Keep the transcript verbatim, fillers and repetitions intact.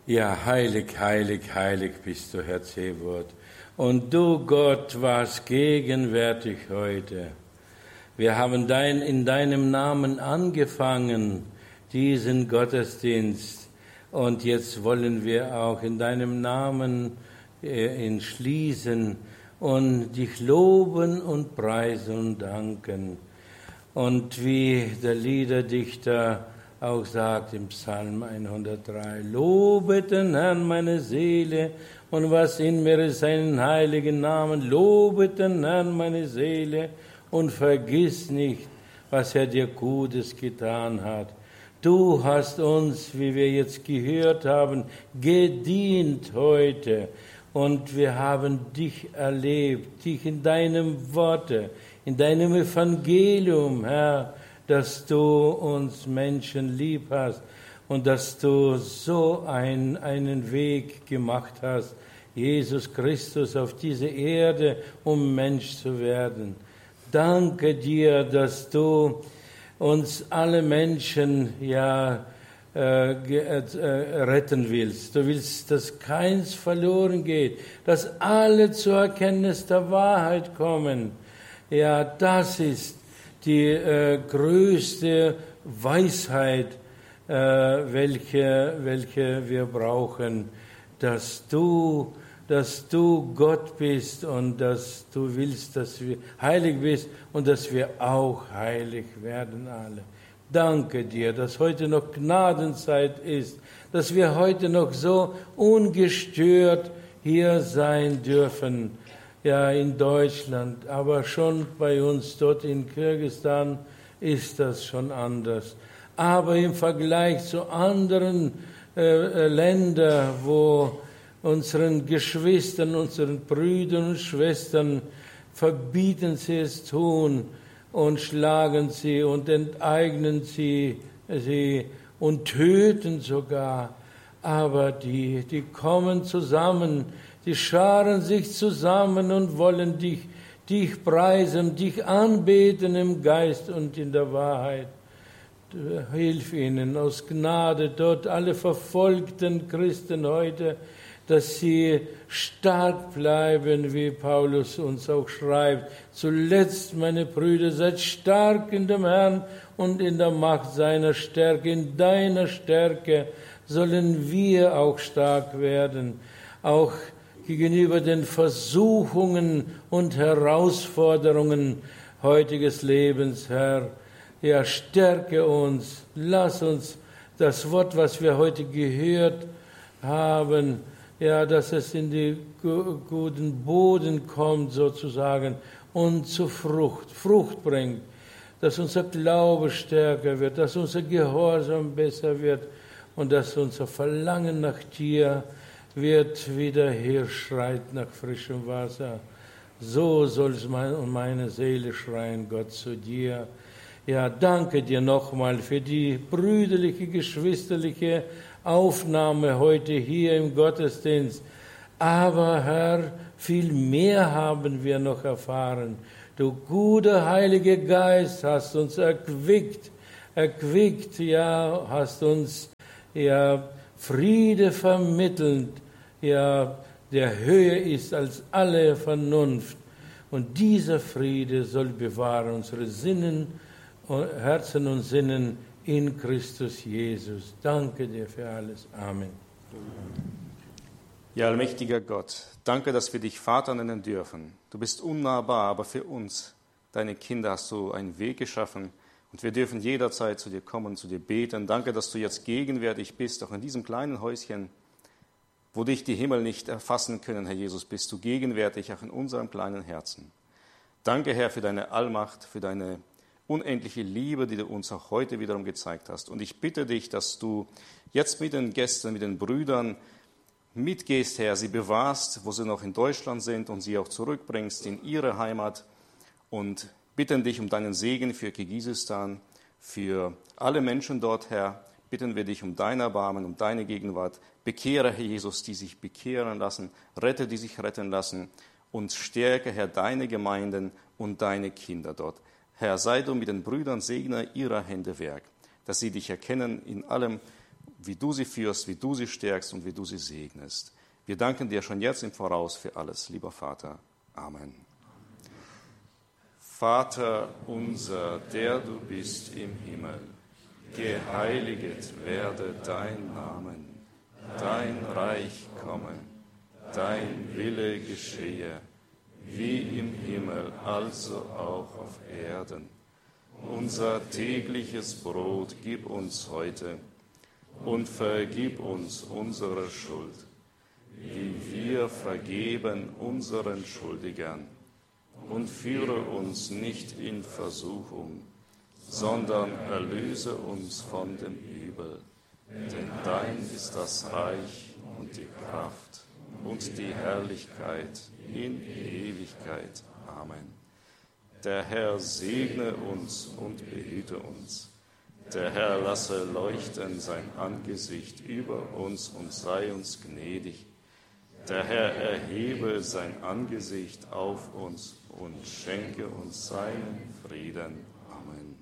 Ja, heilig, heilig, heilig bist du, Herr Zebot. Und du, Gott, warst gegenwärtig heute. Wir haben dein, in deinem Namen angefangen, diesen Gottesdienst. Und jetzt wollen wir auch in deinem Namen äh, ihn schließen und dich loben und preisen und danken. Und wie der Liederdichter auch sagt im Psalm hundertdrei, lobet den Herrn meine Seele und was in mir ist, seinen heiligen Namen. Lobet den Herrn meine Seele und vergiss nicht, was er dir Gutes getan hat. Du hast uns, wie wir jetzt gehört haben, gedient heute und wir haben dich erlebt, dich in deinem Worte, in deinem Evangelium, Herr, dass du uns Menschen lieb hast und dass du so ein, einen Weg gemacht hast, Jesus Christus auf diese Erde, um Mensch zu werden. Danke dir, dass du uns alle Menschen ja äh, äh, retten willst. Du willst, dass keins verloren geht, dass alle zur Erkenntnis der Wahrheit kommen. Ja, das ist die äh, größte Weisheit, äh, welche, welche wir brauchen, dass du, dass du Gott bist und dass du willst, dass wir heilig bist und dass wir auch heilig werden alle. Danke dir, dass heute noch Gnadenzeit ist, dass wir heute noch so ungestört hier sein dürfen. Ja, in Deutschland, aber schon bei uns dort in Kirgisistan ist das schon anders. Aber im Vergleich zu anderen äh, Ländern, wo unseren Geschwistern, unseren Brüdern und Schwestern verbieten sie es tun und schlagen sie und enteignen sie, sie und töten sogar. Aber die, die kommen zusammen, die scharen sich zusammen und wollen dich, dich preisen, dich anbeten im Geist und in der Wahrheit. Hilf ihnen aus Gnade dort, alle verfolgten Christen heute, dass sie stark bleiben, wie Paulus uns auch schreibt. Zuletzt, meine Brüder, seid stark in dem Herrn und in der Macht seiner Stärke. In deiner Stärke sollen wir auch stark werden, auch gegenüber den Versuchungen und Herausforderungen heutiges Lebens, Herr. Ja, stärke uns, lass uns das Wort, was wir heute gehört haben, ja, dass es in den guten Boden kommt sozusagen und zur Frucht, Frucht bringt, dass unser Glaube stärker wird, dass unser Gehorsam besser wird und dass unser Verlangen nach dir wird wieder herschreit nach frischem Wasser. So soll es meine, meine Seele schreien, Gott, zu dir. Ja, danke dir nochmal für die brüderliche, geschwisterliche Aufnahme heute hier im Gottesdienst. Aber Herr, viel mehr haben wir noch erfahren. Du guter Heiliger Geist hast uns erquickt, erquickt, ja, hast uns ja Friede vermittelt, ja, der höher ist als alle Vernunft. Und dieser Friede soll bewahren unsere Sinnen, Herzen und Sinnen in Christus Jesus. Danke dir für alles. Amen. Ja, allmächtiger Gott, danke, dass wir dich Vater nennen dürfen. Du bist unnahbar, aber für uns, deine Kinder, hast du einen Weg geschaffen und wir dürfen jederzeit zu dir kommen, zu dir beten. Danke, dass du jetzt gegenwärtig bist, auch in diesem kleinen Häuschen, wo dich die Himmel nicht erfassen können, Herr Jesus, bist du gegenwärtig auch in unserem kleinen Herzen. Danke, Herr, für deine Allmacht, für deine unendliche Liebe, die du uns auch heute wiederum gezeigt hast. Und ich bitte dich, dass du jetzt mit den Gästen, mit den Brüdern mitgehst, Herr, sie bewahrst, wo sie noch in Deutschland sind und sie auch zurückbringst in ihre Heimat und bitten dich um deinen Segen für Kirgisistan, für alle Menschen dort, Herr. Bitten wir dich um dein Erbarmen, um deine Gegenwart. Bekehre, Herr Jesus, die sich bekehren lassen, rette, die sich retten lassen und stärke, Herr, deine Gemeinden und deine Kinder dort. Herr, sei du mit den Brüdern, segne ihrer Hände Werk, dass sie dich erkennen in allem, wie du sie führst, wie du sie stärkst und wie du sie segnest. Wir danken dir schon jetzt im Voraus für alles, lieber Vater. Amen. Vater unser, der du bist im Himmel, geheiliget werde dein Name, dein Reich komme, dein Wille geschehe, wie im Himmel, also auch auf Erden. Unser tägliches Brot gib uns heute und vergib uns unsere Schuld, wie wir vergeben unseren Schuldigern. Und führe uns nicht in Versuchung, sondern erlöse uns von dem Übel. Denn dein ist das Reich und die Kraft und die Herrlichkeit in Ewigkeit. Amen. Der Herr segne uns und behüte uns. Der Herr lasse leuchten sein Angesicht über uns und sei uns gnädig. Der Herr erhebe sein Angesicht auf uns und schenke uns seinen Frieden. Amen.